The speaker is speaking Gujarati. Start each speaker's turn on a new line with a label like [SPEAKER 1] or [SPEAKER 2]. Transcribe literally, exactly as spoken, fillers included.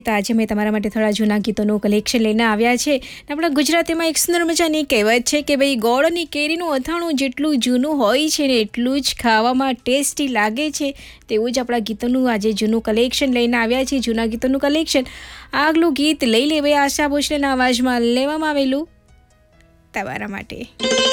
[SPEAKER 1] તો આજે મેં તમારા માટે થોડા જૂના ગીતોનું કલેક્શન લઈને આવ્યા છે. આપણા ગુજરાતીમાં એક સુંદર મજાની કહેવત છે કે ભાઈ ગોળની કેરીનું અથાણું જેટલું જૂનું હોય છે ને એટલું જ ખાવામાં ટેસ્ટી લાગે છે. તેવું જ આપણા ગીતોનું આજે જૂનું કલેક્શન લઈને આવ્યા છે. જૂના ગીતોનું કલેક્શન. આગલું ગીત લઈ લેવાય આશા ભોસલેના અવાજમાં લેવામાં આવેલું તમારા માટે.